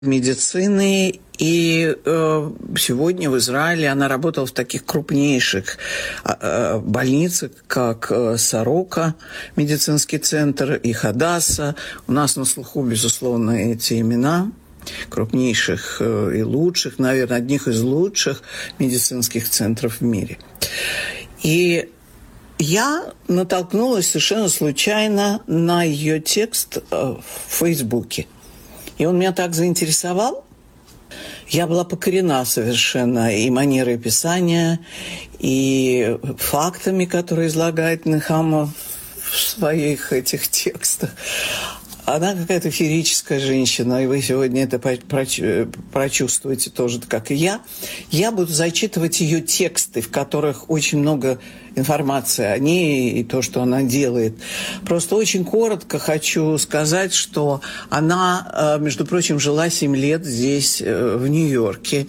медицины, и сегодня в Израиле она работала в таких крупнейших больницах, как Сорока, медицинский центр, и Хадаса. У нас на слуху, безусловно, эти имена крупнейших и лучших, наверное, одних из лучших медицинских центров в мире. И я натолкнулась совершенно случайно на ее текст в Фейсбуке. И он меня так заинтересовал. Я была покорена совершенно и манерой писания, и фактами, которые излагает Нехама в своих этих текстах. Она какая-то феерическая женщина, и вы сегодня это прочувствуете тоже, как и я. Я буду зачитывать ее тексты, в которых очень много информации о ней и то, что она делает. Просто очень коротко хочу сказать, что она, между прочим, жила 7 лет здесь, в Нью-Йорке,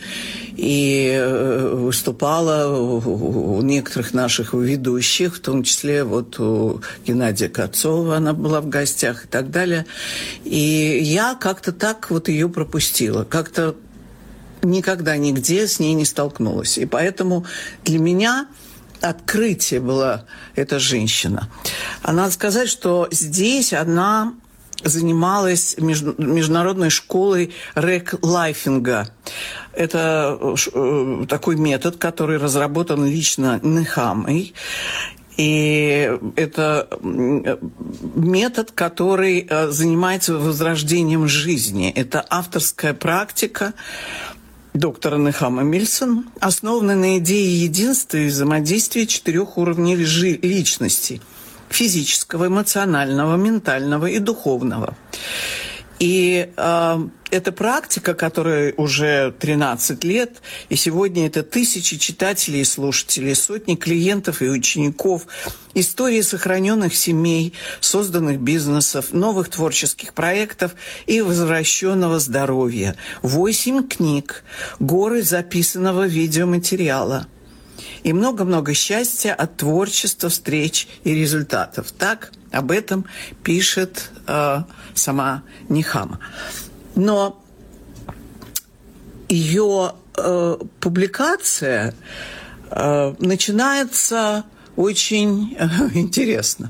и выступала у некоторых наших ведущих, в том числе вот у Геннадия Кацова она была в гостях и так далее. И я как-то так вот ее пропустила, как-то никогда нигде с ней не столкнулась. И поэтому для меня открытие была эта женщина. А надо сказать, что здесь она занималась международной школой реклайфинга. Это такой метод, который разработан лично Нехамой. И это метод, который занимается возрождением жизни. Это авторская практика доктора Нехама Мильсон, основанная на идее единства и взаимодействия 4 уровней личности – физического, эмоционального, ментального и духовного. И эта практика, которая уже 13 лет, и сегодня это тысячи читателей и слушателей, сотни клиентов и учеников, истории сохраненных семей, созданных бизнесов, новых творческих проектов и возвращенного здоровья, 8 книг, горы записанного видеоматериала и много-много счастья от творчества, встреч и результатов. Так об этом пишет сама Нехама. Но ее публикация начинается очень интересно.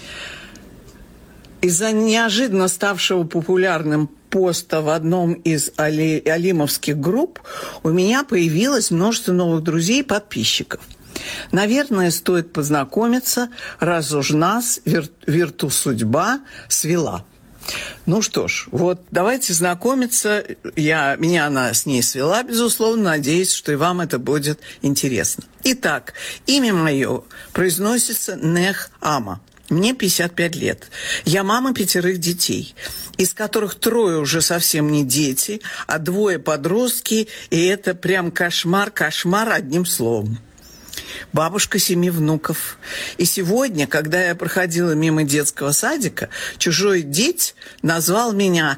Из-за неожиданно ставшего популярным поста в одном из алимовских групп у меня появилось множество новых друзей и подписчиков. Наверное, стоит познакомиться, раз уж нас судьба свела. Ну что ж, вот давайте знакомиться. Меня она с ней свела, безусловно. Надеюсь, что и вам это будет интересно. Итак, имя мое произносится Нехама. Мне 55 лет. Я мама 5 детей, из которых 3 уже совсем не дети, а 2 подростки, и это прям кошмар одним словом. Бабушка 7 внуков. И сегодня, когда я проходила мимо детского садика, чужой дить назвал меня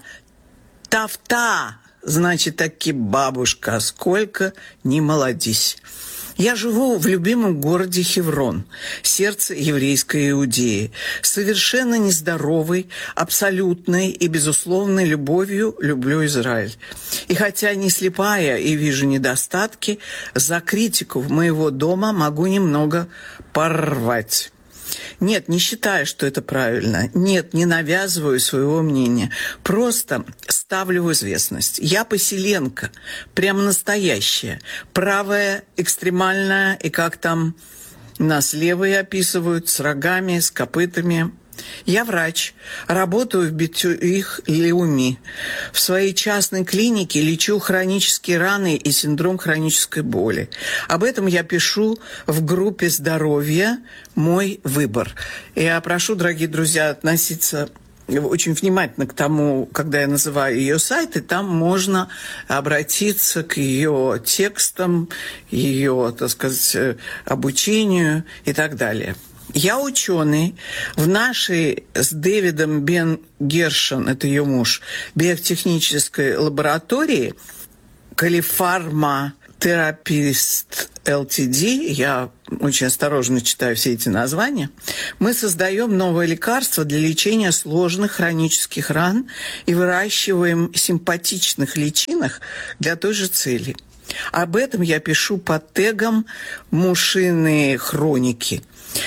Тафта, значит, таки бабушка, сколько не молодись. Я живу в любимом городе Хеврон, сердце еврейской Иудеи, совершенно нездоровой, абсолютной и безусловной любовью люблю Израиль. И хотя не слепая и вижу недостатки, за критику моего дома могу немного порвать. Нет, не считаю, что это правильно. Нет, не навязываю своего мнения. Просто ставлю в известность. Я поселенка, прям настоящая. Правая, экстремальная, и как там нас левые описывают, с рогами, с копытами. Я врач, работаю в Бетюих Леуми. В своей частной клинике лечу хронические раны и синдром хронической боли. Об этом я пишу в группе «Здоровье. Мой выбор». Я прошу, дорогие друзья, относиться очень внимательно к тому, когда я называю ее сайт, и там можно обратиться к ее текстам, ее, так сказать, обучению и так далее. Я ученый в нашей с Дэвидом Бен Гершон, это ее муж, биотехнической лаборатории, калифарма-терапист Ltd, я очень осторожно читаю все эти названия, мы создаем новое лекарство для лечения сложных хронических ран и выращиваем симпатичных личинок для той же цели. Об этом я пишу под тегом «Мушиные хроники».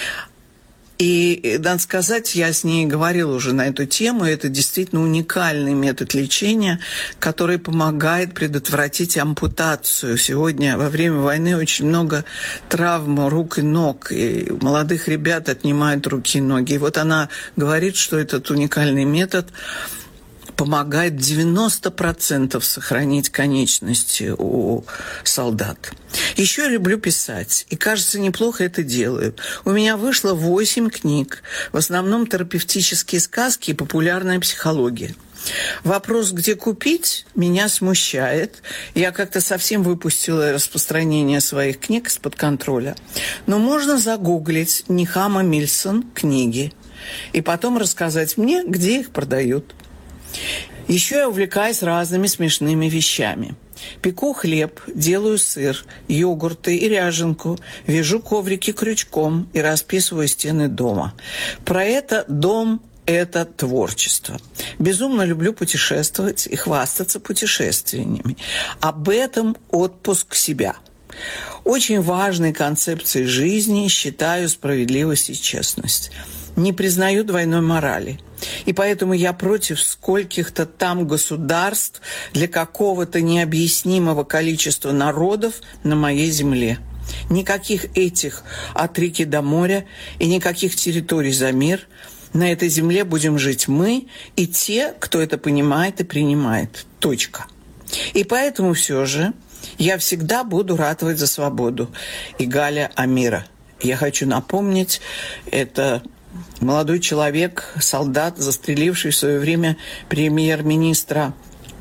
И, надо сказать, я с ней говорила уже на эту тему. Это действительно уникальный метод лечения, который помогает предотвратить ампутацию. Сегодня во время войны очень много травм рук и ног, и молодых ребят отнимают руки и ноги. И вот она говорит, что этот уникальный метод помогает 90% сохранить конечности у солдат. Еще я люблю писать, и, кажется, неплохо это делаю. У меня вышло 8 книг, в основном терапевтические сказки и популярная психология. Вопрос, где купить, меня смущает. Я как-то совсем выпустила распространение своих книг из-под контроля. Но можно загуглить Нехама Мильсон книги и потом рассказать мне, где их продают. Еще я увлекаюсь разными смешными вещами. Пеку хлеб, делаю сыр, йогурты и ряженку, вяжу коврики крючком и расписываю стены дома. Про это дом – это творчество. Безумно люблю путешествовать и хвастаться путешествиями. Об этом отпуск себя. Очень важной концепцией жизни считаю справедливость и честность. Не признаю двойной морали. И поэтому я против скольких-то там государств для какого-то необъяснимого количества народов на моей земле. Никаких этих от реки до моря и никаких территорий за мир. На этой земле будем жить мы и те, кто это понимает и принимает. Точка. И поэтому все же я всегда буду ратовать за свободу. Игаля Амира. Я хочу напомнить, это молодой человек, солдат, застреливший в свое время премьер-министра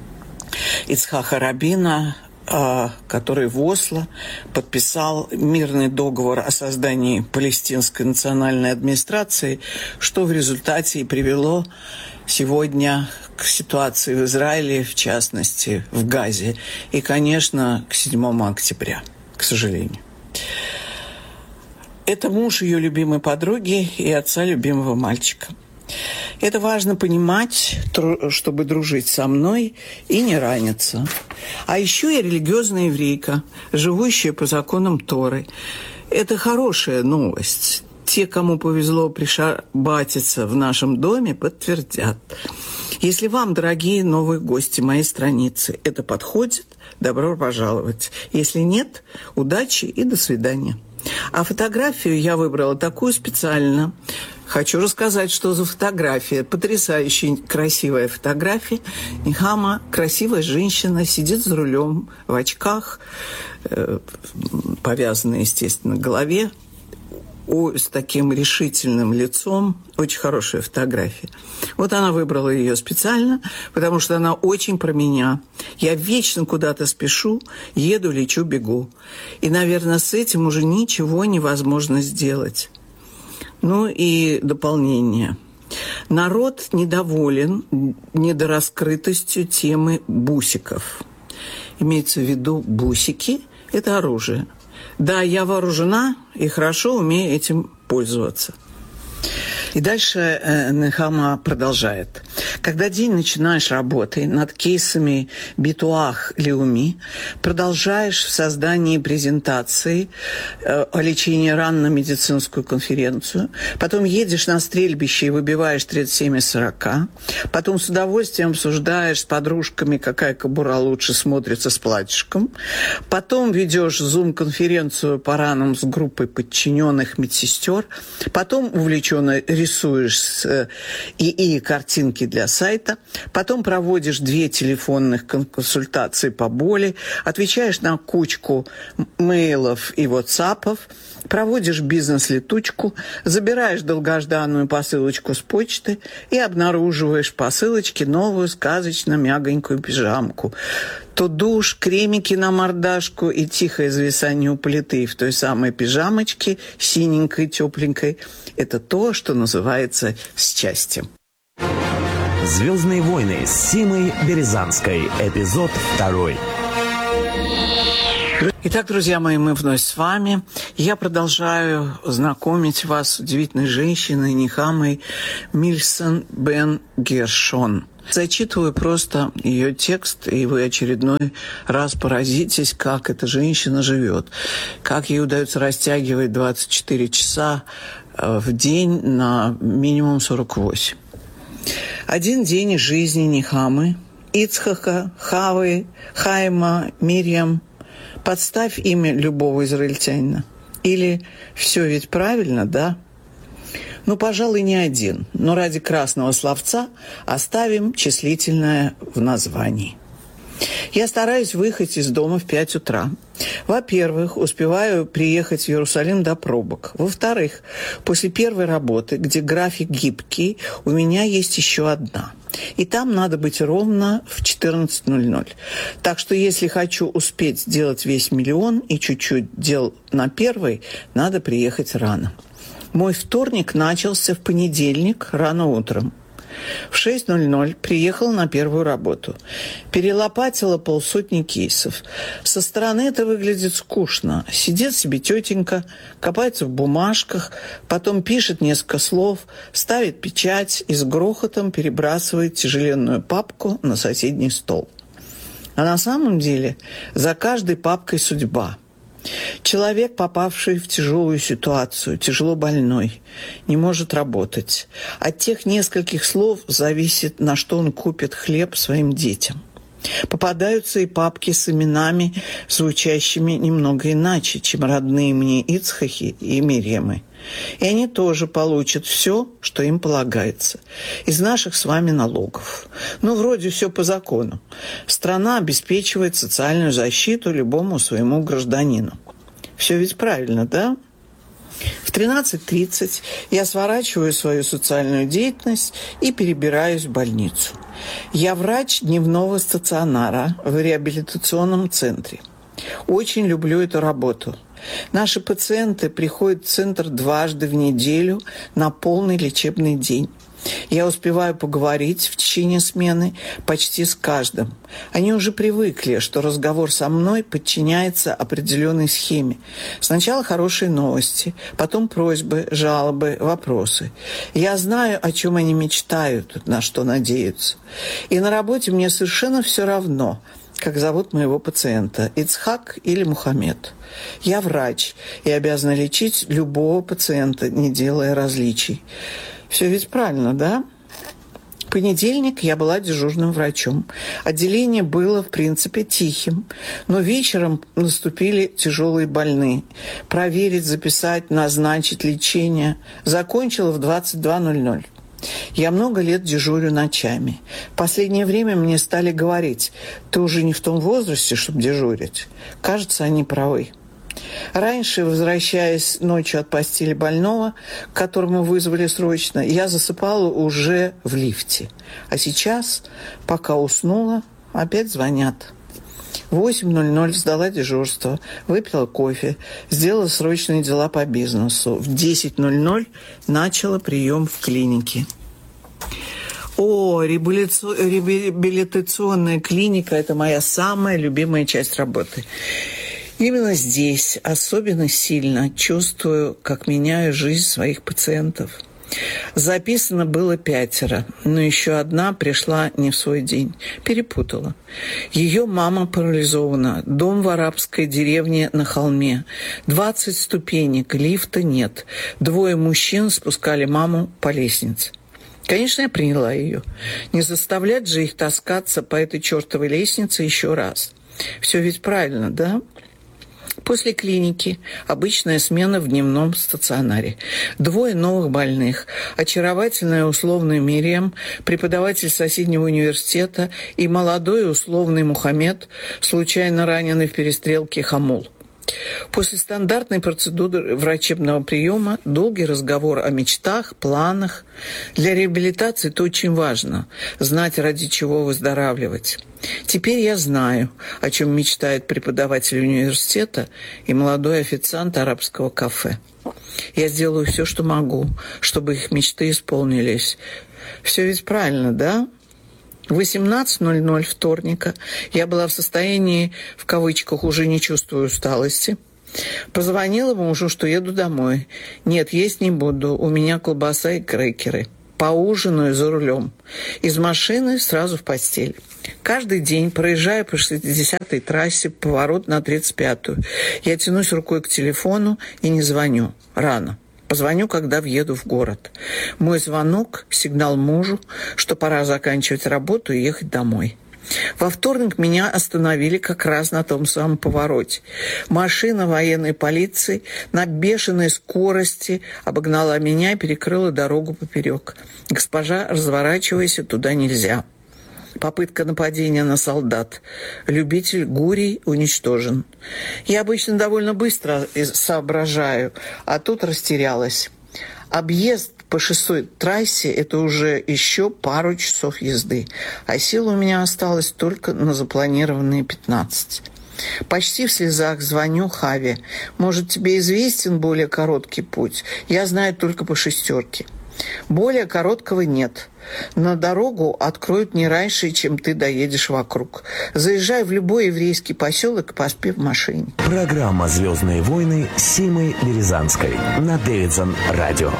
Ицхака Рабина, который в Осло подписал мирный договор о создании палестинской национальной администрации, что в результате и привело сегодня к ситуации в Израиле, в частности, в Газе, и, конечно, к 7 октября, к сожалению. Это муж ее любимой подруги и отца любимого мальчика. Это важно понимать, чтобы дружить со мной и не раниться. А еще я религиозная еврейка, живущая по законам Торы. Это хорошая новость. Те, кому повезло пришабатиться в нашем доме, подтвердят. Если вам, дорогие новые гости моей страницы, это подходит, добро пожаловать. Если нет, удачи и до свидания. А фотографию я выбрала такую специально. Хочу рассказать, что за фотография. Потрясающая красивая фотография. Нехама, красивая женщина, сидит за рулем в очках, повязанная, естественно, к голове, с таким решительным лицом. Очень хорошая фотография. Вот она выбрала ее специально, потому что она очень про меня. Я вечно куда-то спешу, еду, лечу, бегу. И, наверное, с этим уже ничего невозможно сделать. Ну и дополнение. Народ недоволен недораскрытостью темы бусиков. Имеется в виду бусики – это оружие. Да, я вооружена и хорошо умею этим пользоваться. И дальше Нехама продолжает. Когда день начинаешь работой над кейсами Битуах Леуми, продолжаешь в создании презентации о лечении ран на медицинскую конференцию, потом едешь на стрельбище и выбиваешь 37 из 40, потом с удовольствием обсуждаешь с подружками, какая кобура лучше смотрится с платьишком, потом ведешь зум-конференцию по ранам с группой подчиненных медсестер, потом увлеченно рисуешь и картинки для сайта, потом проводишь 2 телефонных консультации по боли, отвечаешь на кучку мейлов и ватсапов, проводишь бизнес-летучку, забираешь долгожданную посылочку с почты и обнаруживаешь в посылочке новую сказочно-мягонькую пижамку. То душ, кремики на мордашку и тихое зависание у плиты в той самой пижамочке, синенькой, тепленькой. Это то, что называется счастьем. «Звездные войны» с Симой Березанской. Эпизод 2. Итак, друзья мои, мы вновь с вами. Я продолжаю знакомить вас с удивительной женщиной Нехамой Мильсон бен Гершон. Зачитываю просто ее текст, и вы очередной раз поразитесь, как эта женщина живет, как ей удается растягивать 24 часа в день на минимум 48. Один день из жизни Нехамы, Ицхака, Хавы, Хайма, Мирьям. Подставь имя любого израильтянина. Или «все ведь правильно, да?» Ну, пожалуй, не один, но ради красного словца оставим числительное в названии. Я стараюсь выехать из дома в 5 утра. Во-первых, успеваю приехать в Иерусалим до пробок. Во-вторых, после первой работы, где график гибкий, у меня есть еще одна. И там надо быть ровно в 14:00. Так что если хочу успеть сделать весь миллион и чуть-чуть дел на первой, надо приехать рано. Мой вторник начался в понедельник рано утром. В 6:00 приехала на первую работу. Перелопатила 50 кейсов. Со стороны это выглядит скучно. Сидит себе тетенька, копается в бумажках, потом пишет несколько слов, ставит печать и с грохотом перебрасывает тяжеленную папку на соседний стол. А на самом деле за каждой папкой судьба. Человек, попавший в тяжелую ситуацию, тяжело больной, не может работать. От тех нескольких слов зависит, на что он купит хлеб своим детям. Попадаются и папки с именами, звучащими немного иначе, чем родные мне Ицхаки и Мирьямы. И они тоже получат все, что им полагается, из наших с вами налогов. Ну, вроде все по закону. Страна обеспечивает социальную защиту любому своему гражданину. Все ведь правильно, да? В 13:30 я сворачиваю свою социальную деятельность и перебираюсь в больницу. Я врач дневного стационара в реабилитационном центре. Очень люблю эту работу. Наши пациенты приходят в центр дважды в неделю на полный лечебный день. Я успеваю поговорить в течение смены почти с каждым. Они уже привыкли, что разговор со мной подчиняется определенной схеме. Сначала хорошие новости, потом просьбы, жалобы, вопросы. Я знаю, о чем они мечтают, на что надеются. И на работе мне совершенно все равно, как зовут моего пациента, Ицхак или Мухаммед. Я врач и обязана лечить любого пациента, не делая различий. Все ведь правильно, да? В понедельник я была дежурным врачом. Отделение было, в принципе, тихим, но вечером наступили тяжелые больные. Проверить, записать, назначить лечение. Закончила в 22:00. Я много лет дежурю ночами. В последнее время мне стали говорить: ты уже не в том возрасте, чтобы дежурить. Кажется, они правы. Раньше, возвращаясь ночью от постели больного, к которому вызвали срочно, я засыпала уже в лифте. А сейчас, пока уснула, опять звонят. В 8:00 сдала дежурство, выпила кофе, сделала срочные дела по бизнесу. В 10:00 начала прием в клинике. Реабилитационная клиника – это моя самая любимая часть работы. Именно здесь особенно сильно чувствую, как меняю жизнь своих пациентов. Записано было 5, но еще одна пришла не в свой день. Перепутала. Ее мама парализована. Дом в арабской деревне на холме. 20 ступенек, лифта нет. 2 мужчин спускали маму по лестнице. Конечно, я приняла ее. Не заставлять же их таскаться по этой чертовой лестнице еще раз. Все ведь правильно, да? После клиники обычная смена в дневном стационаре. 2 новых больных. Очаровательная условная Мирьям, преподаватель соседнего университета, и молодой условный Мухаммед, случайно раненый в перестрелке Хамул. После стандартной процедуры врачебного приема долгий разговор о мечтах, планах. Для реабилитации это очень важно – знать, ради чего выздоравливать. Теперь я знаю, о чем мечтает преподаватель университета и молодой официант арабского кафе. Я сделаю все, что могу, чтобы их мечты исполнились. Все ведь правильно, да? В 18:00 вторника я была в состоянии, в кавычках, уже не чувствую усталости. Позвонила мужу, что еду домой. Нет, есть не буду, у меня колбаса и крекеры. Поужинаю за рулем. Из машины сразу в постель. Каждый день, проезжая по 60-й трассе, поворот на 35-ю, я тянусь рукой к телефону и не звоню. Рано. Позвоню, когда въеду в город. Мой звонок – сигнал мужу, что пора заканчивать работу и ехать домой. Во вторник меня остановили как раз на том самом повороте. Машина военной полиции на бешеной скорости обогнала меня и перекрыла дорогу поперек. «Госпожа, разворачивайся, туда нельзя». Попытка нападения на солдат. Любитель Гурий уничтожен. Я обычно довольно быстро соображаю, а тут растерялась. Объезд по 6-й трассе – это уже еще пару часов езды, а сил у меня осталось только на запланированные 15. Почти в слезах звоню Хаве. Может, тебе известен более короткий путь? Я знаю только по 6-ке. Более короткого нет. На дорогу откроют не раньше, чем ты доедешь вокруг. Заезжай в любой еврейский поселок и поспи в машине. Программа «Звездные войны» с Симой Березанской на Дэвидсон Радио.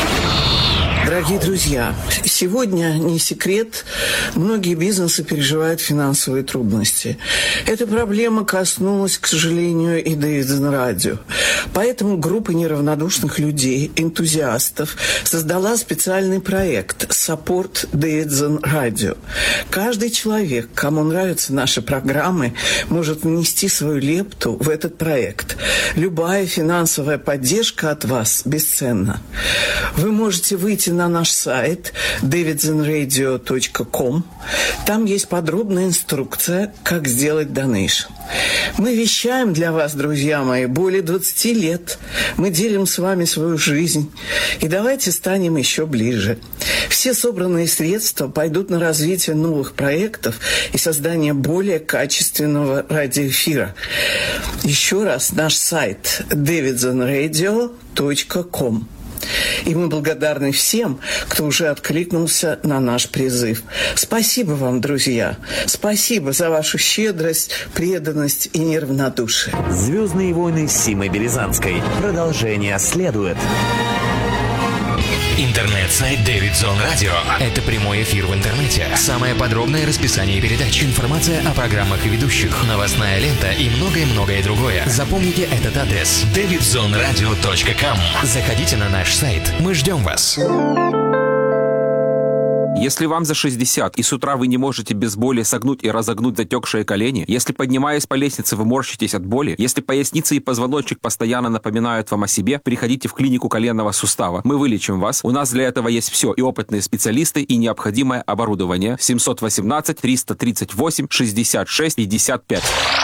Дорогие друзья, сегодня, не секрет, многие бизнесы переживают финансовые трудности. Эта проблема коснулась, к сожалению, и Дэвидсон Радио. Поэтому группа неравнодушных людей, энтузиастов, создала специальный проект «Support Дэвидсон Радио». Каждый человек, кому нравятся наши программы, может внести свою лепту в этот проект. Любая финансовая поддержка от вас бесценна. Вы можете выйти на наш сайт davidsonradio.com. Там есть подробная инструкция, как сделать донейшн. Мы вещаем для вас, друзья мои, более 20 лет. Мы делим с вами свою жизнь. И давайте станем еще ближе. Все собранные средства пойдут на развитие новых проектов и создание более качественного радиоэфира. Еще раз, наш сайт davidsonradio.com. И мы благодарны всем, кто уже откликнулся на наш призыв. Спасибо вам, друзья. Спасибо за вашу щедрость, преданность и неравнодушие. «Звездные войны» с Симой Березанской. Продолжение следует. Интернет-сайт Дэвидсон Радио. Это прямой эфир в интернете. Самое подробное расписание передач, информация о программах и ведущих, новостная лента и многое-многое другое. Запомните этот адрес: davidsonradio.com. Заходите на наш сайт. Мы ждем вас. Если вам за 60 и с утра вы не можете без боли согнуть и разогнуть затекшие колени, если, поднимаясь по лестнице, вы морщитесь от боли, если поясница и позвоночник постоянно напоминают вам о себе, приходите в клинику коленного сустава. Мы вылечим вас. У нас для этого есть все: и опытные специалисты, и необходимое оборудование. 718-338-66-55.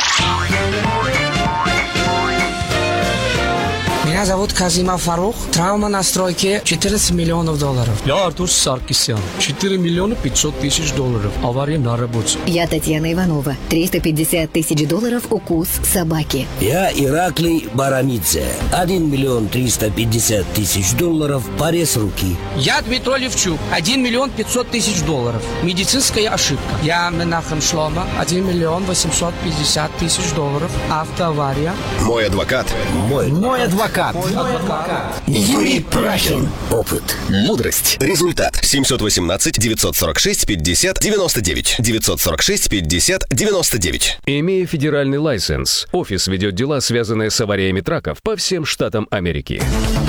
Меня зовут Казимов Фарух. Травма на стройке $14 миллионов. Я Артур Саркисян. $4 миллиона 500 тысяч. Авария на работе. Я Татьяна Иванова. $350 тысяч укус собаки. Я Ираклий Барамидзе. $1 миллион 350 тысяч порез руки. Я Дмитрий Левчук. $1 миллион 500 тысяч. Медицинская ошибка. Я Менахем Шлома. $1 миллион 850 тысяч. Автоавария. Мой адвокат. Мой адвокат. Юрий Прахин. Опыт. Мудрость. Результат. 718-946-50-99. 946-50-99. Имея федеральный лайсенс, офис ведет дела, связанные с авариями траков по всем штатам Америки.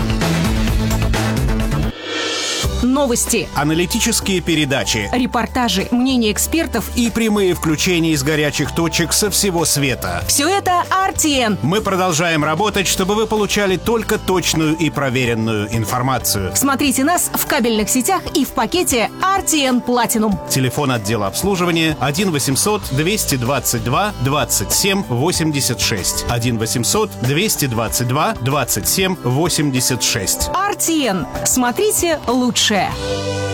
Новости, аналитические передачи, репортажи, мнения экспертов и прямые включения из горячих точек со всего света. Все это RTN. Мы продолжаем работать, чтобы вы получали только точную и проверенную информацию. Смотрите нас в кабельных сетях и в пакете RTN Platinum. Телефон отдела обслуживания 1-800-222-27-86. 1-800-222-27-86. RTN. Смотрите лучшее.